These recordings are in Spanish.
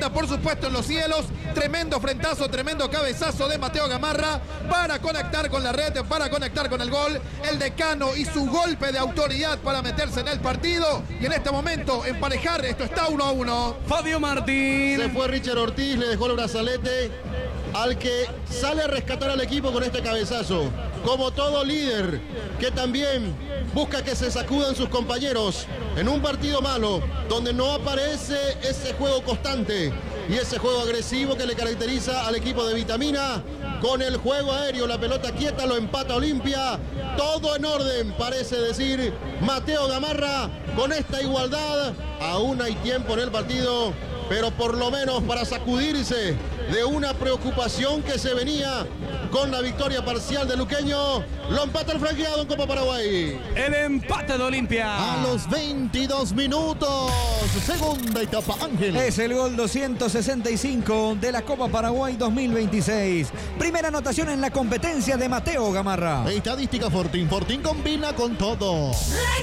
comanda, por supuesto, en los cielos. Tremendo frentazo, tremendo cabezazo de Mateo Gamarra para conectar con la red, para conectar con el gol. El decano y su golpe de autoridad para meterse en el partido. Y en este momento emparejar, esto está 1-1. Fabio Martín. Se fue Richard Ortiz, le dejó el brazalete al que sale a rescatar al equipo con este cabezazo. Como todo líder que también busca que se sacudan sus compañeros en un partido malo, donde no aparece ese juego constante y ese juego agresivo que le caracteriza al equipo de Vitamina. Con el juego aéreo, la pelota quieta, lo empata Olimpia. Todo en orden, parece decir Mateo Gamarra. Con esta igualdad, aún hay tiempo en el partido, pero por lo menos para sacudirse de una preocupación que se venía con la victoria parcial de Luqueño. Lo empata el franqueado en Copa Paraguay. El empate de Olimpia. A los 22 minutos. Segunda etapa, Ángel. Es el gol 265 de la Copa Paraguay 2026. Primera anotación en la competencia de Mateo Gamarra. Estadística Fortín. Fortín combina con todo.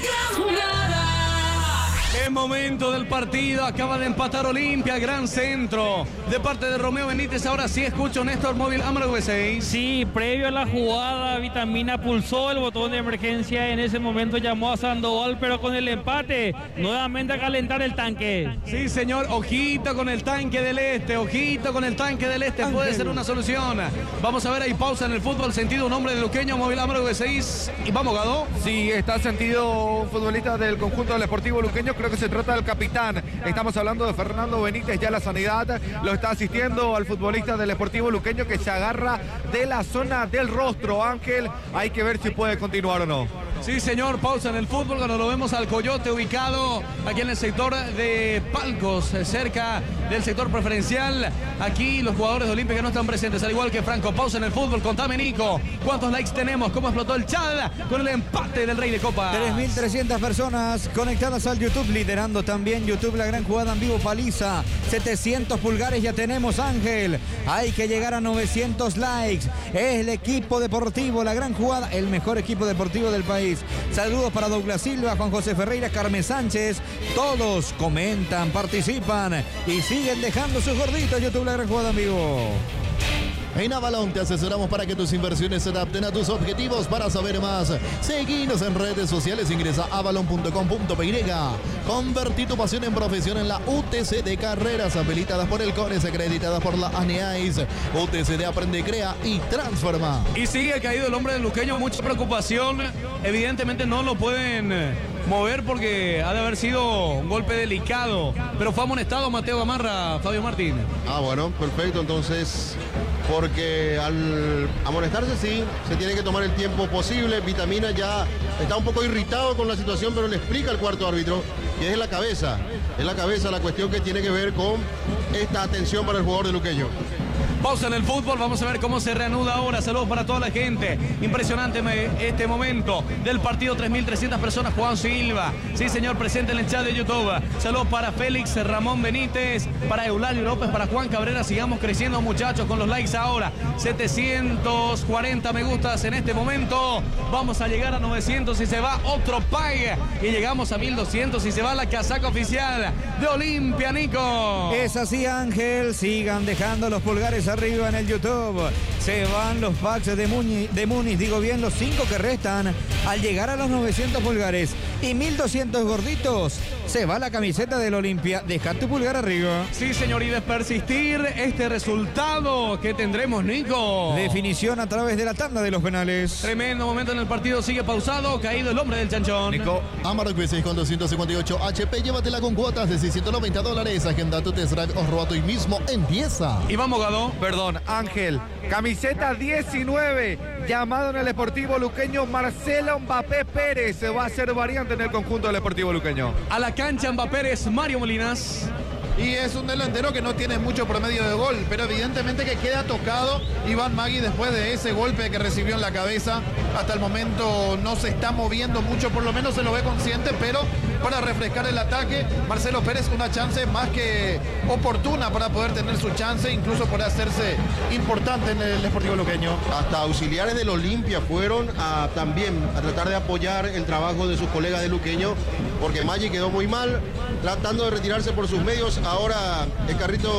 En momento del partido, acaba de empatar Olimpia, gran centro de parte de Romeo Benítez. Ahora sí escucho Néstor Móvil, Amaro V6. Sí, previo a la jugada, Vitamina pulsó el botón de emergencia. En ese momento llamó a Sandoval, pero con el empate, nuevamente a calentar el tanque. Sí, señor, ojito con el tanque del este, ojito con el tanque del este, Ángel. puede ser una solución. Vamos a ver, hay pausa en el fútbol, sentido un hombre de Luqueño, Móvil Amaro V6. Y vamos, Gado. Sí, está sentido un futbolista del conjunto del Sportivo Luqueño, creo que se trata del capitán. Estamos hablando de Fernando Benítez, ya la sanidad lo está asistiendo al futbolista del Sportivo Luqueño que se agarra de la zona del rostro. Ángel, hay que ver si puede continuar o no. Sí, señor, pausa en el fútbol cuando lo vemos al Coyote ubicado aquí en el sector de palcos, cerca del sector preferencial. Aquí los jugadores de Olimpia que no están presentes, al igual que Franco. Pausa en el fútbol, contame, Nico. ¿Cuántos likes tenemos? ¿Cómo explotó el chat con el empate del Rey de Copa? 3.300 personas conectadas al YouTube, liderando también YouTube la gran jugada en vivo paliza. 700 pulgares ya tenemos, Ángel. Hay que llegar a 900 likes. Es el equipo deportivo, la gran jugada, el mejor equipo deportivo del país. Saludos para Douglas Silva, Juan José Ferreira, Carmen Sánchez. Todos comentan, participan y siguen dejando sus gorditos. YouTube la gran jugada en vivo. En Avalon te asesoramos para que tus inversiones se adapten a tus objetivos. Para saber más, seguinos en redes sociales, ingresa a avalon.com.py. Convertí tu pasión en profesión en la UTC de carreras habilitadas por el CONES, acreditadas por la ANEAIS. UTC de Aprende, Crea y Transforma. Y sigue caído el hombre de Luqueño, mucha preocupación. Evidentemente no lo pueden mover porque ha de haber sido un golpe delicado. Pero fue amonestado Mateo Gamarra, Fabio Martín. Ah, bueno, perfecto. Entonces, porque al amonestarse sí, se tiene que tomar el tiempo posible. Vitamina ya está un poco irritado con la situación, pero le explica al cuarto árbitro que es la cabeza. Es la cabeza la cuestión que tiene que ver con esta atención para el jugador de Luqueño. Pausa en el fútbol, vamos a ver cómo se reanuda ahora. Saludos para toda la gente. Impresionante este momento del partido. 3.300 personas. Juan Silva, sí señor, presente en el chat de YouTube. Saludos para Félix Ramón Benítez, para Eulalio López, para Juan Cabrera. Sigamos creciendo, muchachos, con los likes ahora. 740 me gustas en este momento. Vamos a llegar a 900 y se va otro pague. Y llegamos a 1.200 y se va la casaca oficial de Olimpia, Nico. Es así, Ángel. Sigan dejando los pulgares arriba en el YouTube. Se van los packs de Muniz, digo bien, los 5 que restan. Al llegar a los 900 pulgares y 1.200 gorditos, se va la camiseta del Olimpia. Deja tu pulgar arriba. Sí, señor, y de persistir este resultado que tendremos, Nico. Definición a través de la tanda de los penales. Tremendo momento en el partido, sigue pausado, caído el hombre del chanchón. Nico. Amarok V6 con 258 HP, llévatela con cuotas de $690. Agenda tu test drive o roba hoy mismo, empieza. Y vamos, Gado. Perdón, Ángel, camiseta 19, llamado en el Sportivo Luqueño Marcelo Mbappé Pérez, se va a hacer variante en el conjunto del Sportivo Luqueño. A la cancha Mbappé es Mario Molinas. Y es un delantero que no tiene mucho promedio de gol, pero evidentemente que queda tocado Iván Magui después de ese golpe que recibió en la cabeza. Hasta el momento no se está moviendo mucho, por lo menos se lo ve consciente, pero para refrescar el ataque, Marcelo Pérez una chance más que oportuna para poder tener su chance, incluso para hacerse importante en el Sportivo Luqueño. Hasta auxiliares del Olimpia fueron también a tratar de apoyar el trabajo de sus colegas de Luqueño, porque Maggi quedó muy mal, tratando de retirarse por sus medios. Ahora el carrito